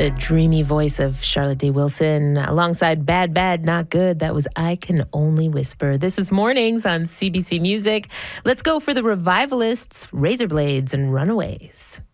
The dreamy voice of Charlotte Day Wilson alongside Bad Bad Not Good. That was I Can Only Whisper. This is Mornings on CBC Music. Let's go for the Revivalists, Razorblades, and Runaways.